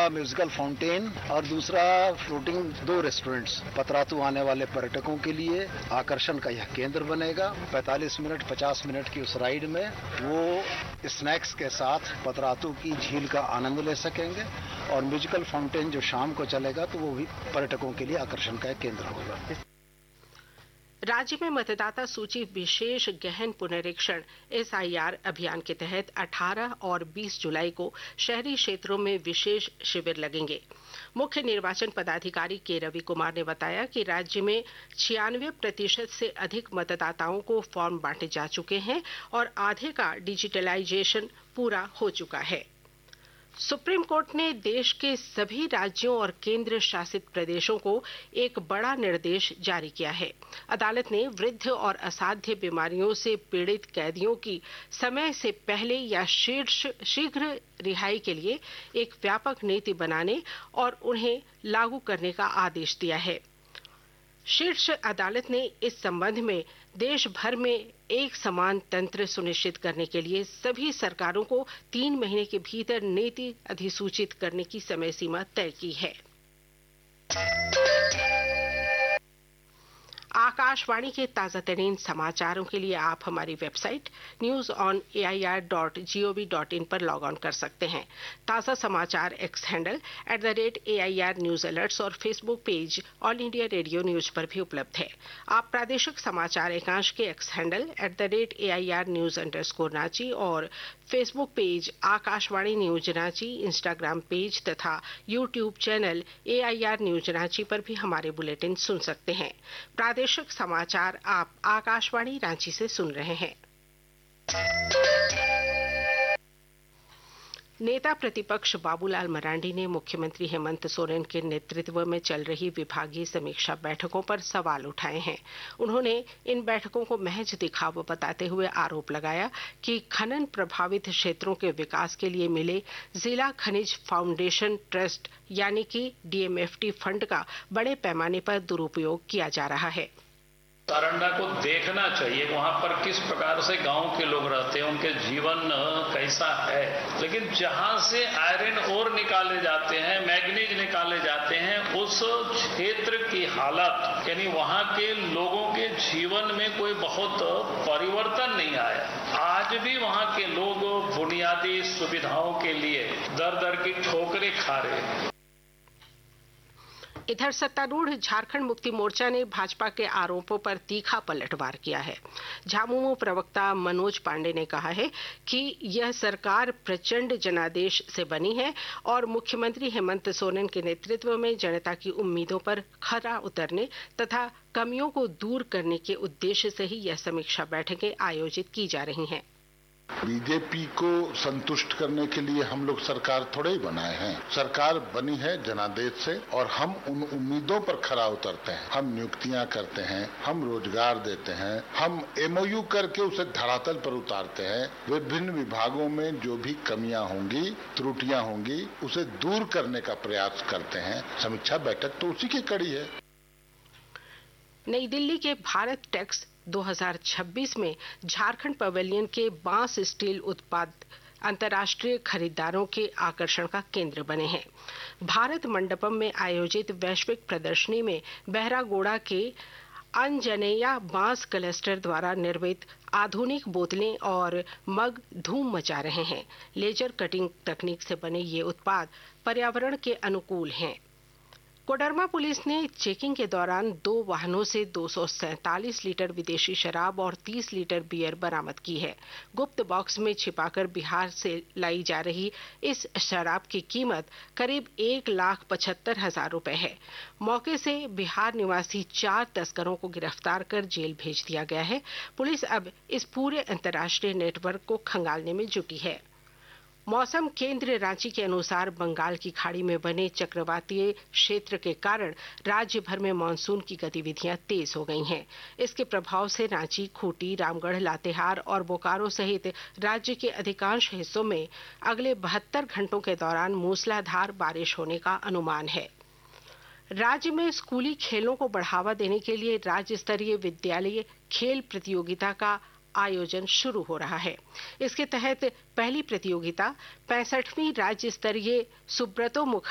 Musical fountain और दूसरा floating 2 restaurants Patratu आने वाले पर्यटकों के लिए आकर्षण का यह केंद्र बनेगा। 45 मिनट 50 मिनट की उस राइड में वो स्नैक्स के साथ पतरातू की झील का आनंद ले सकेंगे और म्यूजिकल फाउंटेन जो शाम को चलेगा तो वो भी पर्यटकों के लिए आकर्षण का एक केंद्र होगा। राज्य में मतदाता सूची विशेष गहन पुनरीक्षण SIR अभियान के तहत 18 और 20 जुलाई को शहरी क्षेत्रों में विशेष शिविर लगेंगे। मुख्य निर्वाचन पदाधिकारी के रवि कुमार ने बताया कि राज्य में 96% से अधिक मतदाताओं को फॉर्म बांटे जा चुके हैं और आधे का डिजिटलाइजेशन पूरा हो चुका है। सुप्रीम कोर्ट ने देश के सभी राज्यों और केंद्र शासित प्रदेशों को एक बड़ा निर्देश जारी किया है। अदालत ने वृद्ध और असाध्य बीमारियों से पीड़ित कैदियों की समय से पहले या शीघ्र रिहाई के लिए एक व्यापक नीति बनाने और उन्हें लागू करने का आदेश दिया है। शीर्ष अदालत ने इस संबंध में देश भर में एक समान तंत्र सुनिश्चित करने के लिए सभी सरकारों को 3 महीने के भीतर नीति अधिसूचित करने की समय सीमा तय की है। आकाशवाणी के ताजा तरीन समाचारों के लिए आप हमारी वेबसाइट newsonair.gov.in पर लॉग ऑन कर सकते हैं। ताजा समाचार x handle @AIR news alerts और Facebook page all India radio news पर भी उपलब्ध है। आप प्रादेशिक समाचार एकांश के x handle @AIR news _Ranchi और Facebook page Akashvani news Ranchi, Instagram page तथा YouTube channel AIR news Ranchi पर भी हमारे बुलेटिन सुन सकते हैं। प्रादेशिक समाचार आप आकाशवाणी रांची से सुन रहे हैं। नेता प्रतिपक्ष बाबूलाल मरांडी ने मुख्यमंत्री हेमंत सोरेन के नेतृत्व में चल रही विभागीय समीक्षा बैठकों पर सवाल उठाए हैं। उन्होंने इन बैठकों को महज दिखावा बताते हुए आरोप लगाया कि खनन प्रभावित क्षेत्रों के विकास के लिए मिले जिला खनिज फाउंडेशन ट्रस्ट यानी कि DMFT फंड का बड़े पैमाने पर दुरुपयोग किया जा रहा है। सारंडा को देखना चाहिए, वहां पर किस प्रकार से गांव के लोग रहते हैं, उनके जीवन कैसा है। लेकिन जहां से आयरन ओर निकाले जाते हैं, मैग्नीज निकाले जाते हैं, उस क्षेत्र की हालत यानी वहां के लोगों के जीवन में कोई बहुत परिवर्तन नहीं आया। आज भी वहां के लोग बुनियादी सुविधाओं के लिए दर दर की ठोकरें खा रहे हैं। इधर सत्तारूढ़ झारखंड मुक्ति मोर्चा ने भाजपा के आरोपों पर तीखा पलटवार किया है। झामुमो प्रवक्ता मनोज पांडे ने कहा है कि यह सरकार प्रचंड जनादेश से बनी है और मुख्यमंत्री हेमंत सोरेन के नेतृत्व में जनता की उम्मीदों पर खरा उतरने तथा कमियों को दूर करने के उद्देश्य से ही यह समीक्षा बैठकें आयोजित की जा रही हैं। बीजेपी को संतुष्ट करने के लिए हम लोग सरकार थोड़े ही बनाए हैं। सरकार बनी है जनादेश से और हम उन उम्मीदों पर खरा उतरते हैं। हम नियुक्तियां करते हैं, हम रोजगार देते हैं, हम MOU करके उसे धरातल पर उतारते हैं। विभिन्न विभागों में जो भी कमियां होंगी, त्रुटियां होंगी, उसे दूर करने का प्रयास करते हैं। समीक्षा बैठक तो उसी की कड़ी है। नई दिल्ली के भारत टेक्स 2026 में झारखंड पवेलियन के बांस स्टील उत्पाद अंतर्राष्ट्रीय खरीदारों के आकर्षण का केंद्र बने हैं। भारत मंडपम में आयोजित वैश्विक प्रदर्शनी में बहरागोड़ा के अंजनेया बांस क्लस्टर द्वारा निर्मित आधुनिक बोतलें और मग धूम मचा रहे हैं। लेजर कटिंग तकनीक से बने ये उत्पाद पर्यावरण के अनुकूल हैं। कोडरमा पुलिस ने चेकिंग के दौरान 2 वाहनों से 247 लीटर विदेशी शराब और 30 लीटर बियर बरामद की है। गुप्त बॉक्स में छिपाकर बिहार से लाई जा रही इस शराब की कीमत करीब 1,75,000 रुपए है। मौके से बिहार निवासी 4 तस्करों को गिरफ्तार कर जेल भेज दिया गया है। पुलिस अब इस पूरे अंतर्राष्ट्रीय नेटवर्क को खंगालने में जुटी है। मौसम केंद्र रांची के अनुसार बंगाल की खाड़ी में बने चक्रवातीय क्षेत्र के कारण राज्य भर में मानसून की गतिविधियां तेज हो गई हैं। इसके प्रभाव से रांची, खूंटी, रामगढ़, लातेहार और बोकारो सहित राज्य के अधिकांश हिस्सों में अगले 72 घंटों के दौरान मूसलाधार बारिश होने का अनुमान है। राज्य में स्कूली खेलों को बढ़ावा देने के लिए राज्य स्तरीय विद्यालय खेल प्रतियोगिता का आयोजन शुरू हो रहा है। इसके तहत पहली प्रतियोगिता 65वीं राज्य स्तरीय सुब्रतो मुखर्जी